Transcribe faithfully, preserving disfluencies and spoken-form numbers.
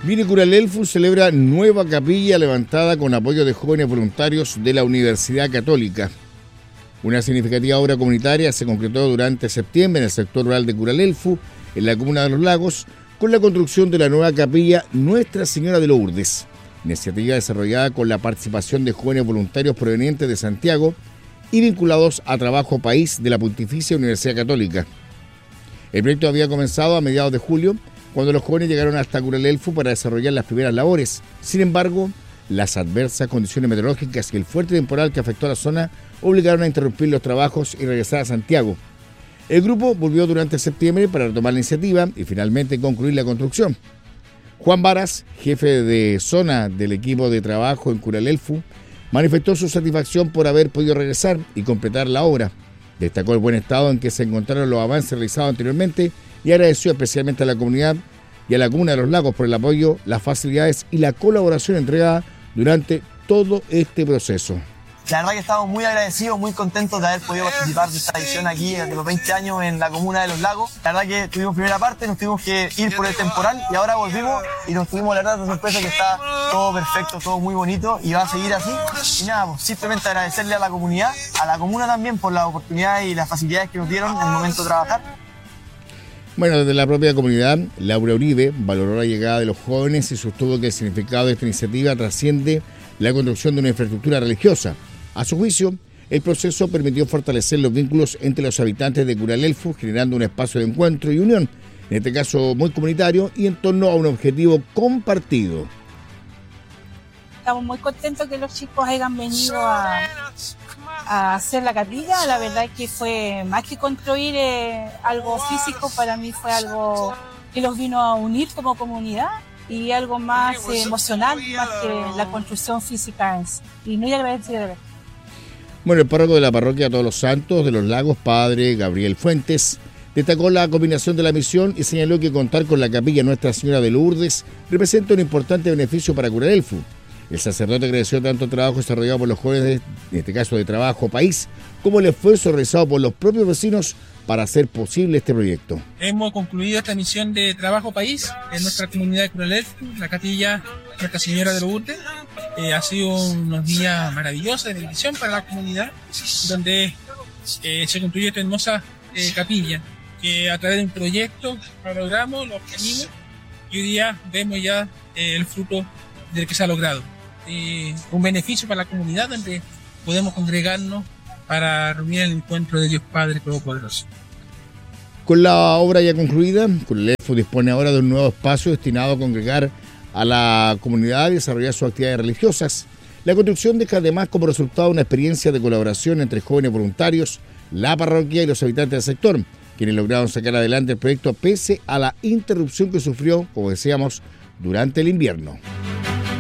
Vini Curalelfu celebra nueva capilla levantada con apoyo de jóvenes voluntarios de la Universidad Católica. Una significativa obra comunitaria se concretó durante septiembre en el sector rural de Curalelfu, en la comuna de Los Lagos, con la construcción de la nueva capilla Nuestra Señora de Lourdes, iniciativa desarrollada con la participación de jóvenes voluntarios provenientes de Santiago y vinculados a Trabajo País de la Pontificia Universidad Católica. El proyecto había comenzado a mediados de julio, cuando los jóvenes llegaron hasta Curalelfu para desarrollar las primeras labores. Sin embargo, las adversas condiciones meteorológicas y el fuerte temporal que afectó a la zona obligaron a interrumpir los trabajos y regresar a Santiago. El grupo volvió durante septiembre para retomar la iniciativa y finalmente concluir la construcción. Juan Varas, jefe de zona del equipo de trabajo en Curalelfu, manifestó su satisfacción por haber podido regresar y completar la obra. Destacó el buen estado en que se encontraron los avances realizados anteriormente y agradeció especialmente a la comunidad y a la comuna de Los Lagos por el apoyo, las facilidades y la colaboración entregada durante todo este proceso. La verdad que estamos muy agradecidos, muy contentos de haber podido participar de esta edición aquí de los veinte años en la comuna de Los Lagos. La verdad que tuvimos primera parte, nos tuvimos que ir por el temporal y ahora volvimos y nos tuvimos la verdad de sorpresa que está todo perfecto, todo muy bonito y va a seguir así. Y nada, pues simplemente agradecerle a la comunidad, a la comuna también por la oportunidad y las facilidades que nos dieron en el momento de trabajar. Bueno, desde la propia comunidad, Laura Uribe valoró la llegada de los jóvenes y sostuvo que el significado de esta iniciativa trasciende la construcción de una infraestructura religiosa. A su juicio, el proceso permitió fortalecer los vínculos entre los habitantes de Curalelfu, generando un espacio de encuentro y unión, en este caso muy comunitario, y en torno a un objetivo compartido. Estamos muy contentos que los chicos hayan venido a, a hacer la capilla. La verdad es que fue más que construir eh, algo físico, para mí fue algo que los vino a unir como comunidad y algo más eh, emocional, más que la construcción física en sí. Y muy agradecida de ver. Bueno, el párroco de la parroquia Todos los Santos de Los Lagos, padre Gabriel Fuentes, destacó la combinación de la misión y señaló que contar con la capilla Nuestra Señora de Lourdes representa un importante beneficio para Curalelfu. El sacerdote agradeció tanto el trabajo desarrollado por los jóvenes, en este caso de Trabajo País, como el esfuerzo realizado por los propios vecinos para hacer posible este proyecto. Hemos concluido esta misión de Trabajo País en nuestra comunidad de Curalelfu, la capilla Nuestra Señora de Lourdes. Eh, ha sido unos días maravillosos de bendición para la comunidad, donde eh, se construyó esta hermosa eh, capilla, que a través de un proyecto lo logramos, lo obtenimos, y hoy día vemos ya eh, el fruto del que se ha logrado. Eh, un beneficio para la comunidad, donde podemos congregarnos para reunir el encuentro de Dios Padre Todopoderoso. Con la obra ya concluida, Curalelfu dispone ahora de un nuevo espacio destinado a congregar a la comunidad y desarrollar sus actividades religiosas. La construcción deja además como resultado una experiencia de colaboración entre jóvenes voluntarios, la parroquia y los habitantes del sector, quienes lograron sacar adelante el proyecto pese a la interrupción que sufrió, como decíamos, durante el invierno.